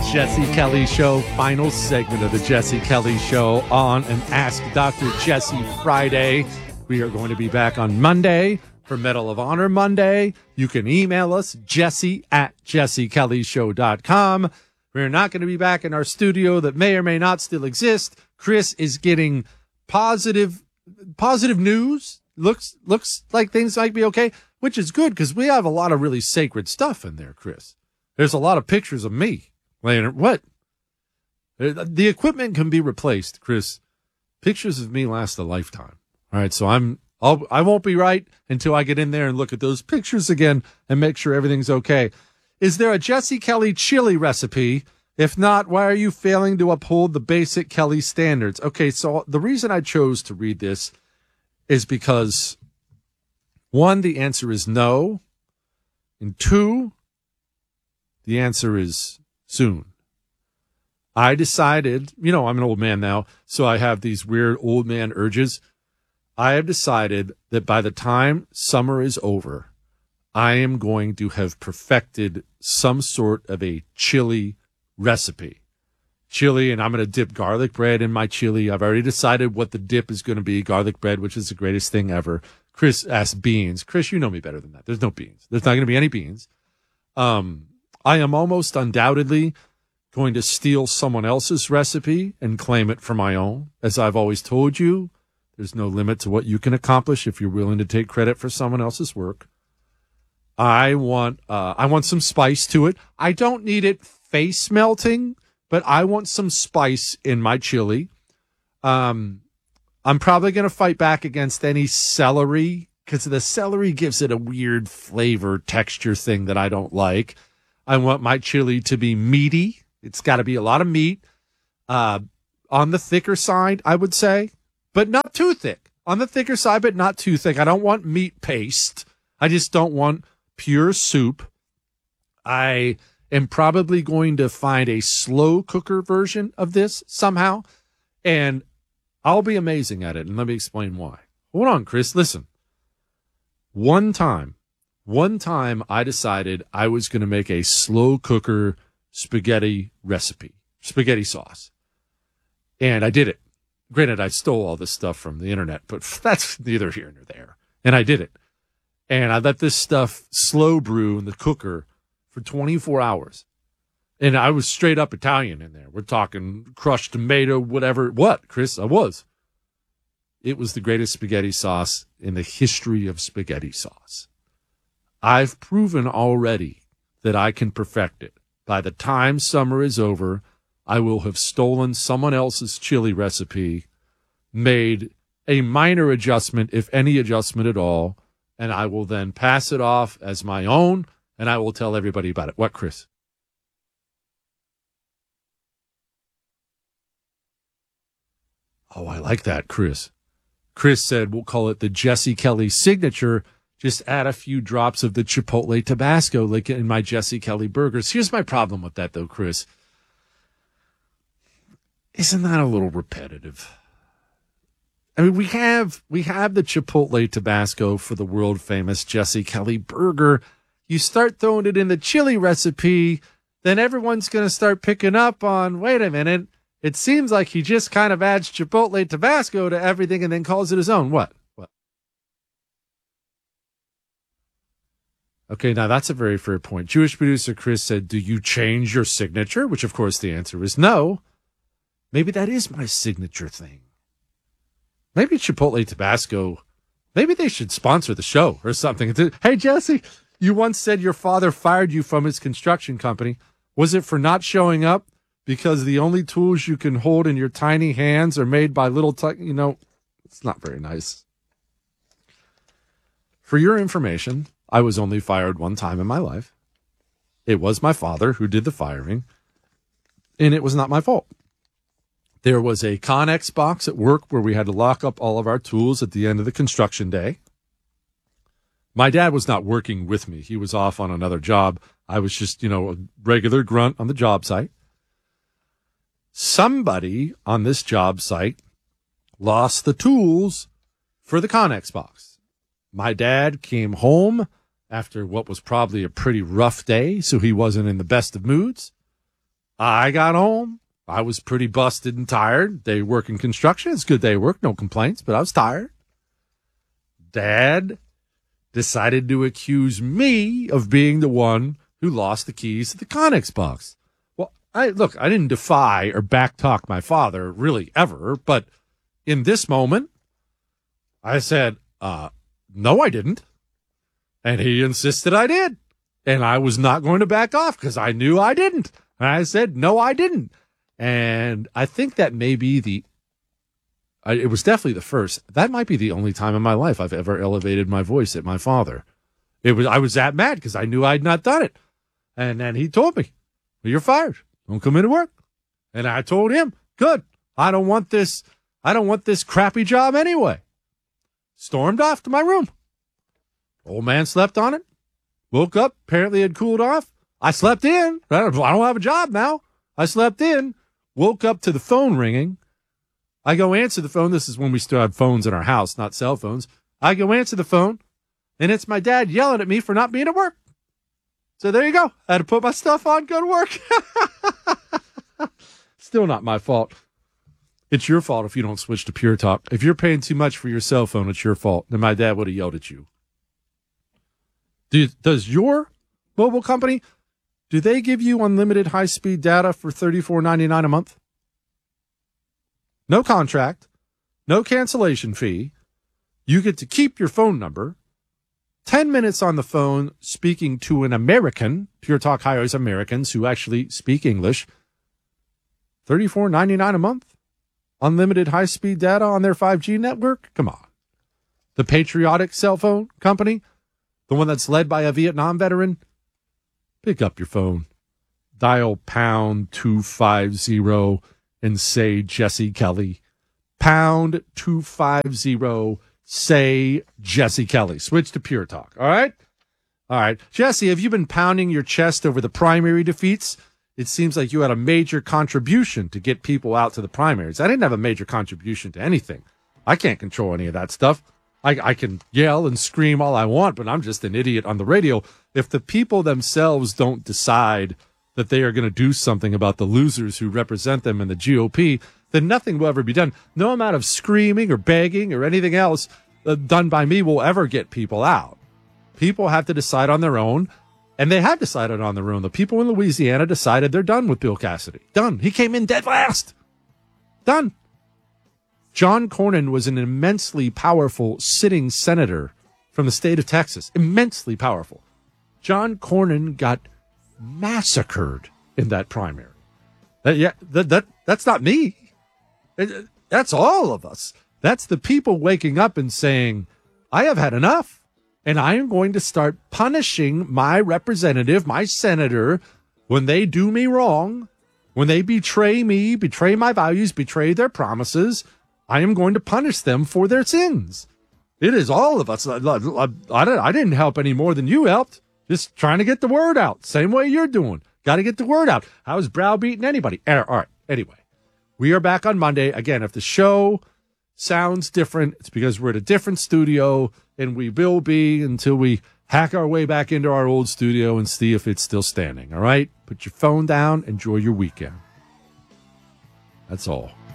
Jesse Kelly Show, final segment of the Jesse Kelly Show on an Ask Dr. Jesse Friday. We are going to be back on Monday for Medal of Honor Monday. You can email us, jesse@jessekellyshow.com. We're not going to be back in our studio that may or may not still exist. Chris is getting positive news. Looks like things might be okay, which is good because we have a lot of really sacred stuff in there, Chris. There's a lot of pictures of me. What? The equipment can be replaced, Chris. Pictures of me last a lifetime. All right, so I won't be right until I get in there and look at those pictures again and make sure everything's okay. Is there a Jesse Kelly chili recipe? If not, why are you failing to uphold the basic Kelly standards? Okay, so the reason I chose to read this is because, one, the answer is no, and two, the answer is soon. I decided, I'm an old man now, so I have these weird old man urges. I have decided that by the time summer is over, I am going to have perfected some sort of a chili recipe. Chili, and I'm going to dip garlic bread in my chili. I've already decided what the dip is going to be, garlic bread, which is the greatest thing ever. Chris asked beans. Chris, you know me better than that. There's no beans. There's not going to be any beans. I am almost undoubtedly going to steal someone else's recipe and claim it for my own. As I've always told you, there's no limit to what you can accomplish if you're willing to take credit for someone else's work. I want some spice to it. I don't need it face melting, but I want some spice in my chili. I'm probably going to fight back against any celery because the celery gives it a weird flavor texture thing that I don't like. I want my chili to be meaty. It's got to be a lot of meat on the thicker side, I would say, but not too thick. On the thicker side, but not too thick. I don't want meat paste. I just don't want pure soup. I am probably going to find a slow cooker version of this somehow, and I'll be amazing at it. And let me explain why. Hold on, Chris. Listen. One time I decided I was going to make a slow cooker spaghetti recipe, spaghetti sauce. And I did it. Granted, I stole all this stuff from the internet, but that's neither here nor there. And I did it. And I let this stuff slow brew in the cooker for 24 hours. And I was straight up Italian in there. We're talking crushed tomato, whatever. What, Chris? I was. It was the greatest spaghetti sauce in the history of spaghetti sauce. I've proven already that I can perfect it. By the time summer is over, I will have stolen someone else's chili recipe, made a minor adjustment, if any adjustment at all, and I will then pass it off as my own, and I will tell everybody about it. What, Chris? Oh, I like that, Chris. Chris said we'll call it the Jesse Kelly signature. Just add a few drops of the Chipotle Tabasco like in my Jesse Kelly burgers. Here's my problem with that, though, Chris. Isn't that a little repetitive? I mean, we have the Chipotle Tabasco for the world famous Jesse Kelly burger. You start throwing it in the chili recipe, then everyone's going to start picking up on, wait a minute, it seems like he just kind of adds Chipotle Tabasco to everything and then calls it his own. What? Okay, now that's a very fair point. Jewish producer Chris said, do you change your signature? Which, of course, the answer is no. Maybe that is my signature thing. Maybe Chipotle Tabasco, maybe they should sponsor the show or something. Hey, Jesse, you once said your father fired you from his construction company. Was it for not showing up? Because the only tools you can hold in your tiny hands are made by little, it's not very nice. For your information, I was only fired one time in my life. It was my father who did the firing, and it was not my fault. There was a Connex box at work where we had to lock up all of our tools at the end of the construction day. My dad was not working with me. He was off on another job. I was just, a regular grunt on the job site. Somebody on this job site lost the tools for the Connex box. My dad came home after what was probably a pretty rough day, so he wasn't in the best of moods. I got home. I was pretty busted and tired. They work in construction. It's a good day of work. No complaints, but I was tired. Dad decided to accuse me of being the one who lost the keys to the Connex box. Well, I didn't defy or backtalk my father really ever, but in this moment, I said, no, I didn't. And he insisted I did. And I was not going to back off because I knew I didn't. And I said, no, I didn't. And I think that may be it was definitely the first. That might be the only time in my life I've ever elevated my voice at my father. I was that mad because I knew I'd not done it. And then he told me, well, you're fired. Don't come into work. And I told him, good. I don't want this crappy job anyway. Stormed off to my room. Old man slept on it. Woke up, apparently had cooled off. I slept in. I don't have a job now. I slept in. Woke up to the phone ringing. I go answer the phone. This is when we still had phones in our house, not cell phones. I go answer the phone, and it's my dad yelling at me for not being at work. So there you go. I had to put my stuff on, go to work. Still not my fault. It's your fault if you don't switch to Pure Talk. If you're paying too much for your cell phone, it's your fault. Then my dad would have yelled at you. Does your mobile company, do they give you unlimited high-speed data for $34.99 a month? No contract, no cancellation fee. You get to keep your phone number. 10 minutes on the phone speaking to an American. Pure Talk hires Americans who actually speak English. $34.99 a month. Unlimited high-speed data on their 5G network? Come on. The patriotic cell phone company, the one that's led by a Vietnam veteran, pick up your phone. Dial pound 250 and say Jesse Kelly. Pound 250, say Jesse Kelly. Switch to Pure Talk, all right? All right. Jesse, have you been pounding your chest over the primary defeats? It seems like you had a major contribution to get people out to the primaries. I didn't have a major contribution to anything. I can't control any of that stuff. I can yell and scream all I want, but I'm just an idiot on the radio. If the people themselves don't decide that they are going to do something about the losers who represent them in the GOP, then nothing will ever be done. No amount of screaming or begging or anything else done by me will ever get people out. People have to decide on their own, and they have decided on their own. The people in Louisiana decided they're done with Bill Cassidy. Done. He came in dead last. Done. John Cornyn was an immensely powerful sitting senator from the state of Texas. Immensely powerful. John Cornyn got massacred in that primary. That's not me. That's all of us. That's the people waking up and saying, I have had enough, and I am going to start punishing my representative, my senator, when they do me wrong, when they betray me, betray my values, betray their promises. I am going to punish them for their sins. It is all of us. I didn't help any more than you helped. Just trying to get the word out. Same way you're doing. Got to get the word out. I was browbeating anybody. All right. Anyway, we are back on Monday. Again, if the show sounds different, it's because we're at a different studio, and we will be until we hack our way back into our old studio and see if it's still standing. All right? Put your phone down. Enjoy your weekend. That's all.